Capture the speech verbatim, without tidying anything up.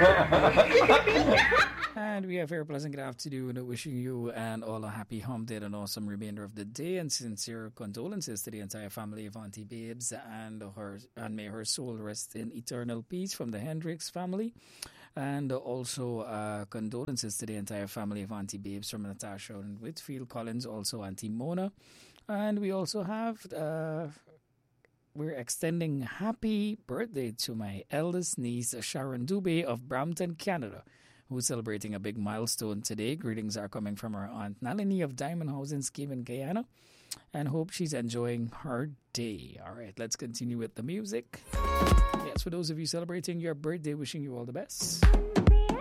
And we have here a pleasant good afternoon, wishing you and all a happy home day and an awesome remainder of the day, and sincere condolences to the entire family of Auntie Babes, and her and may her soul rest in eternal peace from the Hendricks family. And also uh, condolences to the entire family of Auntie Babes from Natasha and Whitfield Collins, also Auntie Mona. And we also have, uh, we're extending happy birthday to my eldest niece, Sharon Dubé of Brampton, Canada, who's celebrating a big milestone today. Greetings are coming from her Aunt Nalini of Diamond House in Scheme, Guyana, and hope she's enjoying her day. All right, let's continue with the music. Yes, for those of you celebrating your birthday, wishing you all the best.